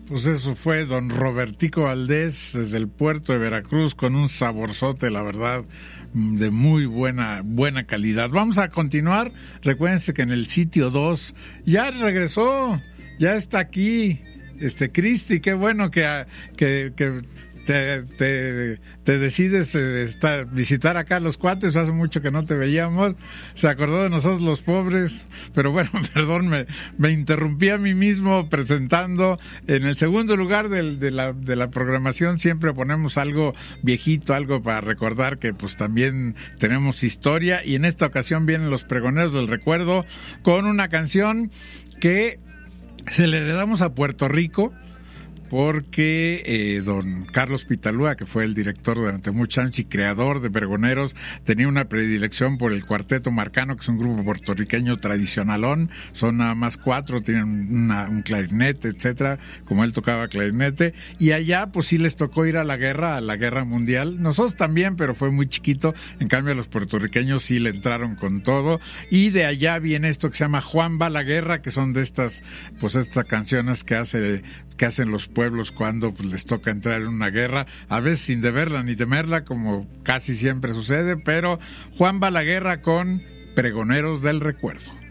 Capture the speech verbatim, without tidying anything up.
Pues eso fue don Robertico Valdés desde el puerto de Veracruz con un saborzote, la verdad, de muy buena buena calidad. Vamos a continuar. Recuérdense que en el sitio dos ya regresó, ya está aquí, este Cristi, qué bueno que, que, que te, te, te decides estar, visitar acá los cuates, hace mucho que no te veíamos, se acordó de nosotros los pobres, pero bueno, perdón, me, me interrumpí a mí mismo presentando. En el segundo lugar del, de, la, de la programación siempre ponemos algo viejito, algo para recordar que pues también tenemos historia, y en esta ocasión vienen los Pregoneros del Recuerdo con una canción que se le heredamos a Puerto Rico, porque eh, don Carlos Pitalúa, que fue el director durante muchos años y creador de Pregoneros, tenía una predilección por el Cuarteto Marcano, que es un grupo puertorriqueño tradicionalón. Son nada más cuatro, tienen una, un clarinete, etcétera, como él tocaba clarinete, y allá pues sí les tocó ir a la guerra, a la guerra mundial. Nosotros también, pero fue muy chiquito. En cambio los puertorriqueños sí le entraron con todo, y de allá viene esto que se llama Juan va a la guerra, que son de estas, pues estas canciones que hace, que hacen los pueblos cuando pues, les toca entrar en una guerra, a veces sin deberla ni temerla, como casi siempre sucede, pero Juan va a la guerra con Pregoneros del Recuerdo.